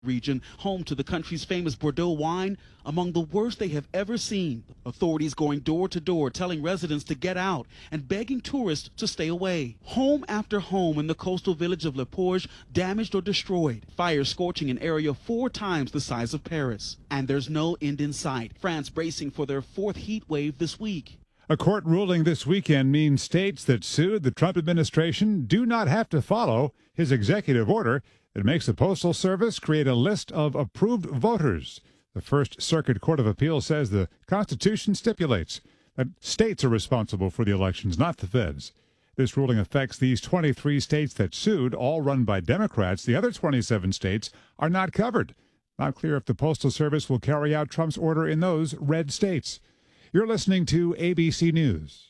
region, home to the country's famous Bordeaux wine, among the worst they have ever seen. Authorities going door to door telling residents to get out and begging tourists to stay away. Home after home in the coastal village of Le Porge damaged or destroyed. Fires scorching an area 4 times the size of Paris. And there's no end in sight. France bracing for their 4th heat wave this week. A court ruling this weekend means states that sued the Trump administration do not have to follow his executive order that makes the Postal Service create a list of approved voters. The First Circuit Court of Appeals says the Constitution stipulates that states are responsible for the elections, not the feds. This ruling affects these 23 states that sued, all run by Democrats. The other 27 states are not covered. Not clear if the Postal Service will carry out Trump's order in those red states. You're listening to ABC News.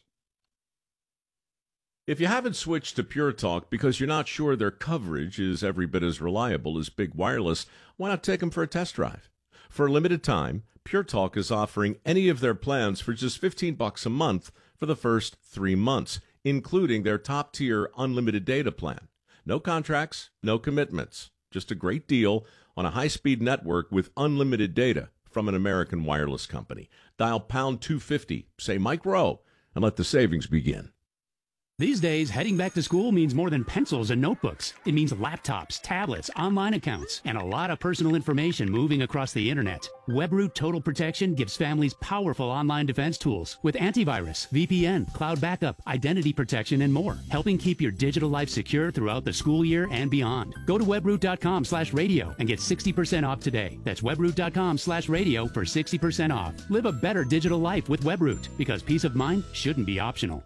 If you haven't switched to Pure Talk because you're not sure their coverage is every bit as reliable as Big Wireless, why not take them for a test drive? For a limited time, Pure Talk is offering any of their plans for just $15 a month for the first 3 months, including their top-tier unlimited data plan. No contracts, no commitments, just a great deal on a high-speed network with unlimited data from an American wireless company. Dial pound 250, say Mike Rowe, and let the savings begin. These days, heading back to school means more than pencils and notebooks. It means laptops, tablets, online accounts, and a lot of personal information moving across the internet. WebRoot Total Protection gives families powerful online defense tools with antivirus, VPN, cloud backup, identity protection, and more, helping keep your digital life secure throughout the school year and beyond. Go to webroot.com/radio and get 60% off today. That's webroot.com/radio for 60% off. Live a better digital life with WebRoot, because peace of mind shouldn't be optional.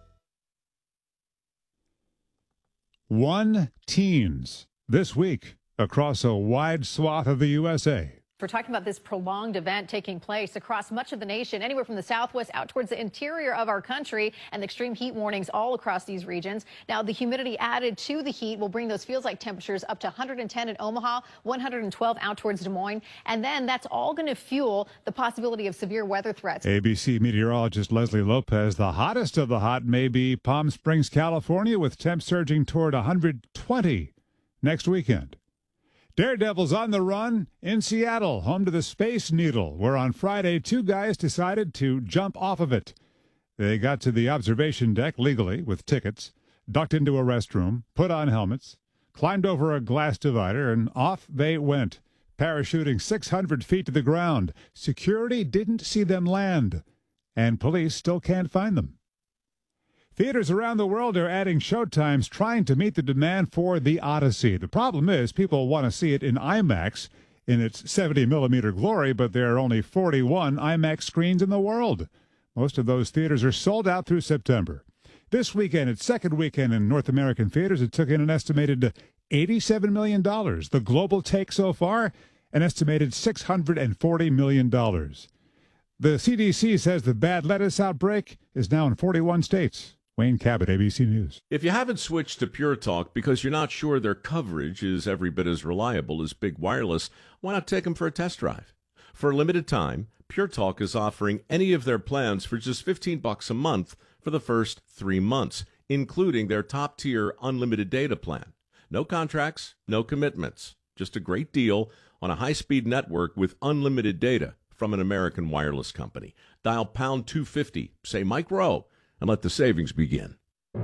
One teens this week across a wide swath of the USA. We're talking about this prolonged event taking place across much of the nation, anywhere from the southwest out towards the interior of our country, and extreme heat warnings all across these regions. Now, the humidity added to the heat will bring those feels-like temperatures up to 110 in Omaha, 112 out towards Des Moines, and then that's all going to fuel the possibility of severe weather threats. ABC meteorologist Leslie Lopez, the hottest of the hot may be Palm Springs, California, with temps surging toward 120 next weekend. Daredevils on the run in Seattle, home to the Space Needle, where on Friday 2 guys decided to jump off of it. They got to the observation deck legally with tickets, ducked into a restroom, put on helmets, climbed over a glass divider, and off they went, parachuting 600 feet to the ground. Security didn't see them land, and police still can't find them. Theaters around the world are adding showtimes trying to meet the demand for The Odyssey. The problem is people want to see it in IMAX in its 70-millimeter glory, but there are only 41 IMAX screens in the world. Most of those theaters are sold out through September. This weekend, its second weekend in North American theaters, it took in an estimated $87 million. The global take so far, an estimated $640 million. The CDC says the bad lettuce outbreak is now in 41 states. Wayne Cabot, ABC News. If you haven't switched to Pure Talk because you're not sure their coverage is every bit as reliable as Big Wireless, why not take them for a test drive? For a limited time, Pure Talk is offering any of their plans for just $15 a month for the first 3 months, including their top-tier unlimited data plan. No contracts, no commitments, just a great deal on a high-speed network with unlimited data from an American wireless company. Dial pound 250, say Mike Rowe, and let the savings begin.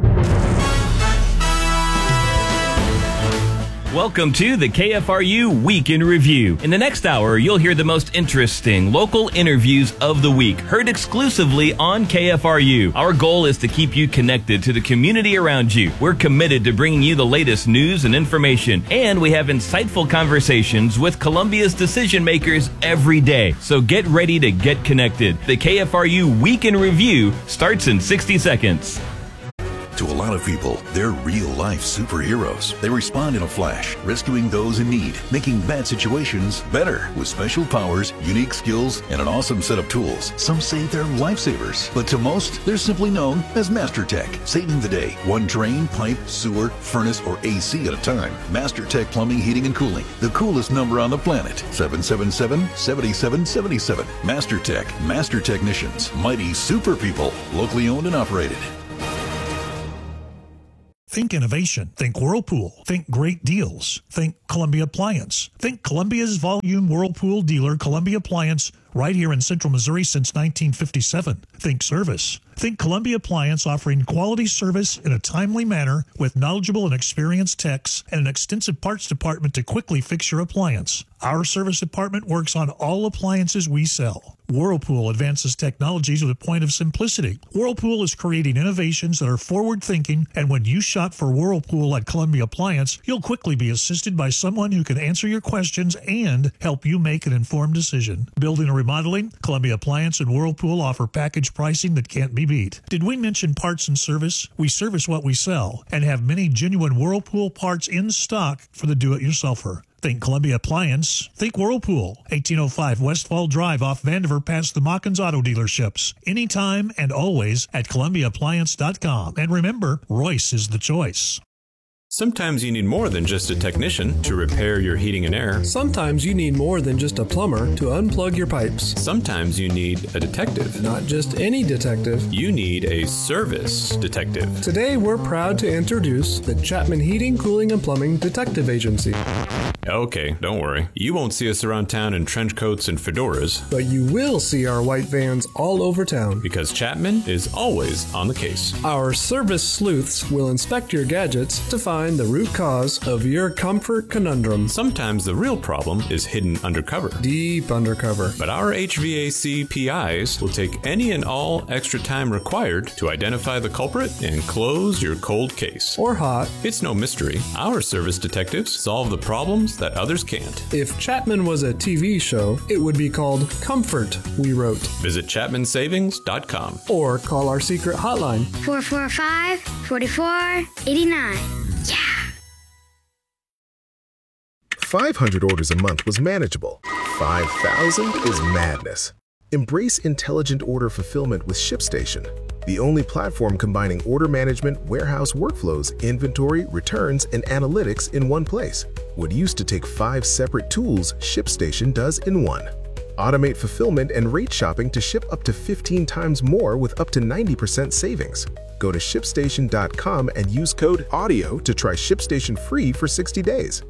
Welcome to the KFRU Week in Review. In the next hour, you'll hear the most interesting local interviews of the week, heard exclusively on KFRU. Our goal is to keep you connected to the community around you. We're committed to bringing you the latest news and information, and we have insightful conversations with Columbia's decision makers every day. So get ready to get connected. The KFRU Week in Review starts in 60 seconds. To a lot of people, they're real-life superheroes. They respond in a flash, rescuing those in need, making bad situations better. With special powers, unique skills, and an awesome set of tools, some say they're lifesavers. But to most, they're simply known as MasterTech, saving the day. One drain, pipe, sewer, furnace, or AC at a time. MasterTech Plumbing, Heating, and Cooling. The coolest number on the planet. 777-7777. MasterTech. Master Technicians. Mighty super people. Locally owned and operated. Think innovation. Think Whirlpool. Think great deals. Think Columbia Appliance. Think Columbia's volume Whirlpool dealer, Columbia Appliance, right here in Central Missouri since 1957. Think service. Think Columbia Appliance, offering quality service in a timely manner with knowledgeable and experienced techs and an extensive parts department to quickly fix your appliance. Our service department works on all appliances we sell. Whirlpool advances technology to the point of simplicity. Whirlpool is creating innovations that are forward-thinking, and when you shop for Whirlpool at Columbia Appliance, you'll quickly be assisted by someone who can answer your questions and help you make an informed decision. Building or remodeling, Columbia Appliance and Whirlpool offer package pricing that can't be beat. Did we mention parts and service? We service what we sell and have many genuine Whirlpool parts in stock for the do-it-yourselfer. Think Columbia Appliance. Think Whirlpool. 1805 Westfall Drive off Vandiver past the Mockins Auto Dealerships. Anytime and always at ColumbiaAppliance.com. And remember, Royce is the choice. Sometimes you need more than just a technician to repair your heating and air. Sometimes you need more than just a plumber to unplug your pipes. Sometimes you need a detective. Not just any detective. You need a service detective. Today we're proud to introduce the Chapman Heating, Cooling, and Plumbing Detective Agency. Okay, don't worry. You won't see us around town in trench coats and fedoras. But you will see our white vans all over town. Because Chapman is always on the case. Our service sleuths will inspect your gadgets to find the root cause of your comfort conundrum. Sometimes the real problem is hidden undercover. Deep undercover. But our HVAC PIs will take any and all extra time required to identify the culprit and close your cold case. Or hot. It's no mystery. Our service detectives solve the problems that others can't. If Chapman was a TV show, it would be called Comfort, we wrote. Visit ChapmanSavings.com. Or call our secret hotline. 445-4489. Yeah! 500 orders a month was manageable. 5,000 is madness. Embrace intelligent order fulfillment with ShipStation, the only platform combining order management, warehouse workflows, inventory, returns, and analytics in one place. What used to take 5 separate tools, ShipStation does in one. Automate fulfillment and rate shopping to ship up to 15 times more with up to 90% savings. Go to ShipStation.com and use code AUDIO to try ShipStation free for 60 days.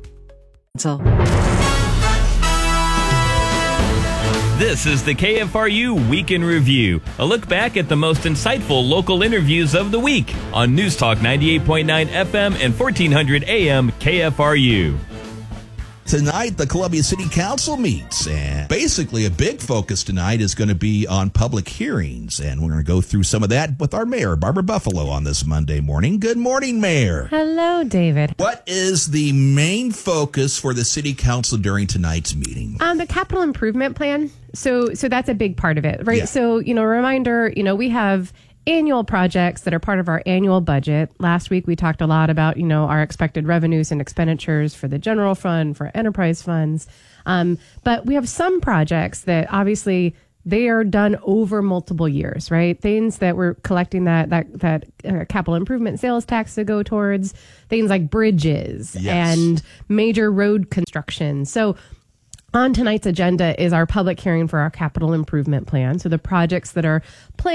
This is the KFRU Week in Review, a look back at the most insightful local interviews of the week on News Talk 98.9 FM and 1400 AM KFRU. Tonight, the Columbia City Council meets, and basically a big focus tonight is going to be on public hearings, and we're going to go through some of that with our mayor, Barbara Buffalo, on this Monday morning. Good morning, Mayor. Hello, David. What is the main focus for the City Council during tonight's meeting? The capital improvement plan. So that's a big part of it, right? Yeah. So, a reminder, we have annual projects that are part of our annual budget. Last week, we talked a lot about, our expected revenues and expenditures for the general fund, for enterprise funds. But we have some projects that obviously they are done over multiple years, right? Things that we're collecting that capital improvement sales tax to go towards, things like bridges and major road construction. So on tonight's agenda is our public hearing for our capital improvement plan. So the projects that are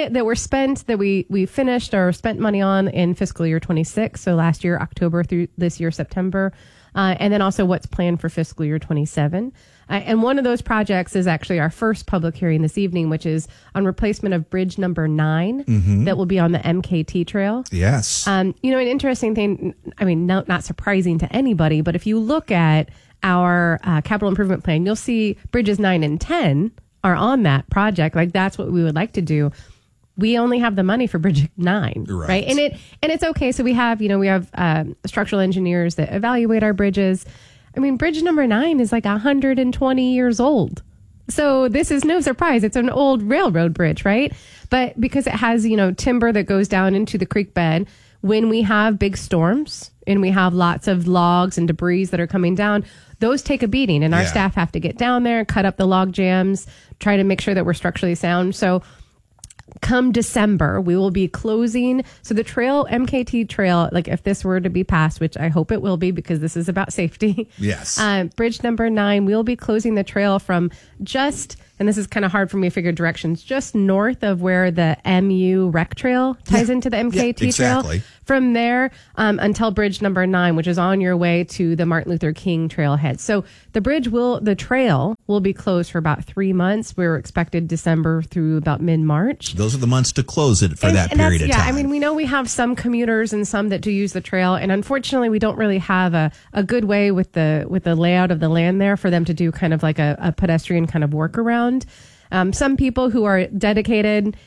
that we finished or spent money on in fiscal year 26. So last year, October through this year, September. And then also what's planned for fiscal year 27. And one of those projects is actually our first public hearing this evening, which is on replacement of bridge number 9 that will be on the MKT trail. Yes. An interesting thing, not surprising to anybody, but if you look at our capital improvement plan, you'll see bridges 9 and 10 are on that project. Like, that's what we would like to do. We only have the money for bridge 9, right? And it's okay. So we have structural engineers that evaluate our bridges. Bridge number 9 is like 120 years old. So this is no surprise. It's an old railroad bridge, right? But because it has, timber that goes down into the creek bed, when we have big storms and we have lots of logs and debris that are coming down, those take a beating, and our staff have to get down there, cut up the log jams, try to make sure that we're structurally sound. So come December, we will be closing. So the trail, MKT trail, like if this were to be passed, which I hope it will be because this is about safety. Yes. Bridge number 9, we'll be closing the trail from just and this is kind of hard for me to figure directions, just north of where the MU Rec Trail ties into the MKT exactly. Trail. From there until bridge number 9, which is on your way to the Martin Luther King trailhead. So the trail will be closed for about 3 months. We're expected December through about mid-March. Those are the months to close it for that period of time. Yeah, I mean, we know we have some commuters and some that do use the trail, and unfortunately, we don't really have a good way with the layout of the land there for them to do kind of like a pedestrian kind of workaround. Some people who are dedicated,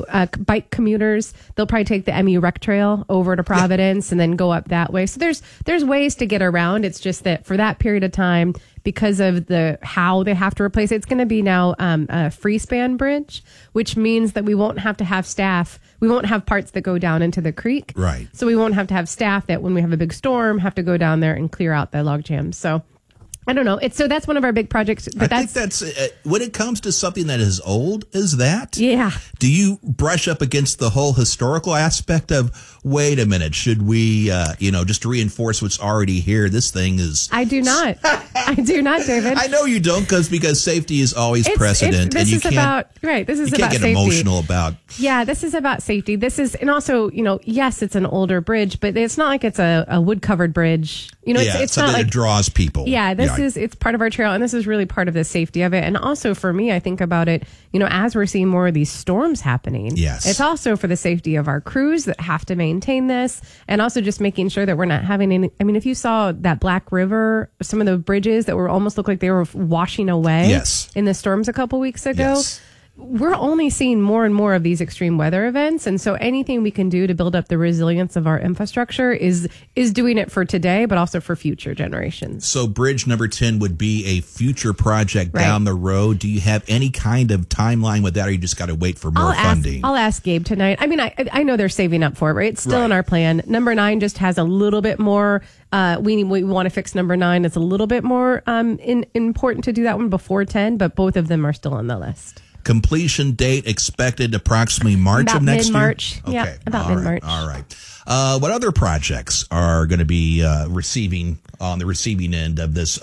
bike commuters, they'll probably take the MU Rec Trail over to Providence and then go up that way. So there's ways to get around. It's just that for that period of time, because of how they have to replace it, it's going to be now a free span bridge, which means that we won't have to have staff. We won't have parts that go down into the creek. Right. So we won't have to have staff that when we have a big storm have to go down there and clear out the log jams. So I don't know. So that's one of our big projects. But I think that's when it comes to something that is old as that. Yeah. Do you brush up against the whole historical aspect of, wait a minute, should we, just to reinforce what's already here? This thing is. I do not. I do not, David. I know you don't because safety is always precedent. This is about safety. Get emotional about. Yeah, this is about safety. And also, yes, it's an older bridge, but it's not like it's a wood covered bridge. It's something not like that draws people. Yeah, it's part of our trail, and this is really part of the safety of it. And also for me, I think about it, as we're seeing more of these storms happening. Yes. It's also for the safety of our crews that have to maintain this, and also just making sure that we're not having any. I mean, if you saw that Black River, some of the bridges that were almost looked like they were washing away in the storms a couple weeks ago. Yes. We're only seeing more and more of these extreme weather events. And so anything we can do to build up the resilience of our infrastructure is doing it for today, but also for future generations. So bridge number 10 would be a future project down the road. Do you have any kind of timeline with that, or you just got to wait for more funding? I'll ask Gabe tonight. I mean, I know they're saving up for it, right? It's still in our plan. Number 9 just has a little bit more. We want to fix number 9. It's a little bit more important to do that one before 10, but both of them are still on the list. Completion date expected approximately March of next mid-March. year? Yeah, about mid-March. All right. What other projects are going to be receiving on the receiving end of this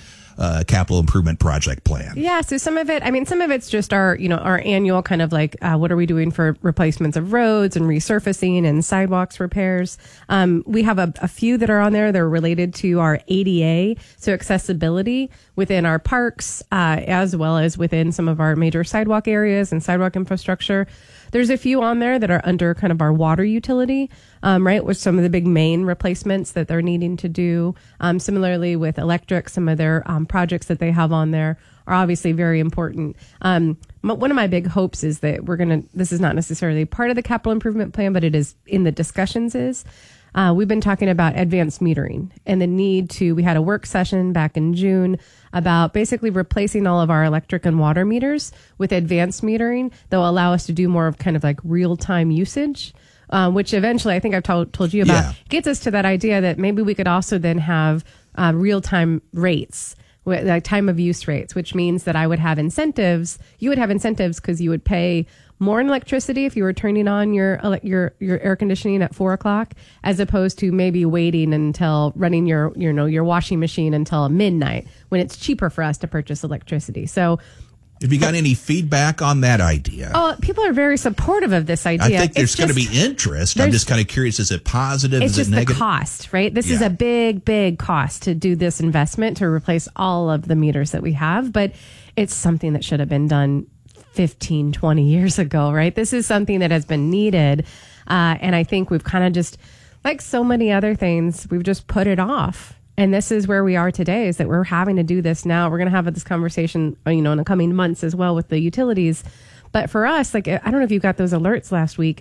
capital improvement project plan? Yeah, so some of it's just our annual kind of like what are we doing for replacements of roads and resurfacing and sidewalks repairs. We have a few that are on there that are related to our ADA, so accessibility within our parks, as well as within some of our major sidewalk areas and sidewalk infrastructure. There's a few on there that are under kind of our water utility, right, with some of the big main replacements that they're needing to do. Similarly with electric, some of their projects that they have on there are obviously very important. One of my big hopes is that this is not necessarily part of the capital improvement plan, but it is in the discussions we've been talking about advanced metering and the need we had a work session back in June about basically replacing all of our electric and water meters with advanced metering that will allow us to do more of kind of like real-time usage, which eventually I think I've told you about, gets us to that idea that maybe we could also then have real-time rates, like time of use rates, which means that I would have incentives. You would have incentives because you would pay more in electricity if you were turning on your air conditioning at 4:00, as opposed to maybe waiting until running your washing machine until midnight when it's cheaper for us to purchase electricity. So, have you got any feedback on that idea? Oh, people are very supportive of this idea. I think there's going to be interest. I'm just kind of curious, is it positive? It's is just it negative? The cost, right? This is a big, big cost to do this investment to replace all of the meters that we have, but it's something that should have been done 15, 20 years ago, right? This is something that has been needed. And I think we've kind of just, like so many other things, we've just put it off. And this is where we are today, is that we're having to do this now. We're going to have this conversation, in the coming months as well with the utilities. But for us, like, I don't know if you got those alerts last week.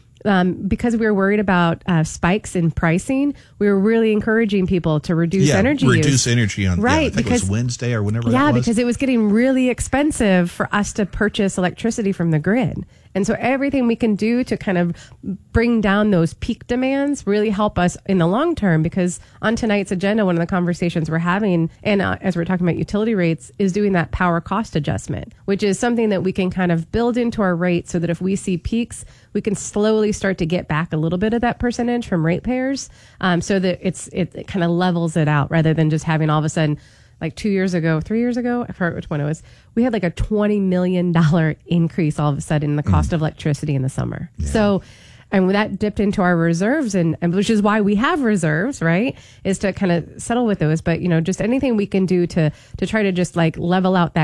Because we were worried about spikes in pricing, we were really encouraging people to reduce energy use. Reduce energy on, right, I think because it was Wednesday or whenever that was. Yeah, because it was getting really expensive for us to purchase electricity from the grid. And so everything we can do to kind of bring down those peak demands really help us in the long term, because on tonight's agenda, one of the conversations we're having, and as we're talking about utility rates, is doing that power cost adjustment, which is something that we can kind of build into our rates so that if we see peaks, we can slowly start to get back a little bit of that percentage from ratepayers, so that it kind of levels it out rather than just having all of a sudden like 3 years ago, I forgot which one it was, we had like a $20 million increase all of a sudden in the cost of electricity in the summer. Yeah. So, and that dipped into our reserves, and which is why we have reserves, right? Is to kind of settle with those. But, just anything we can do to try to just like level out that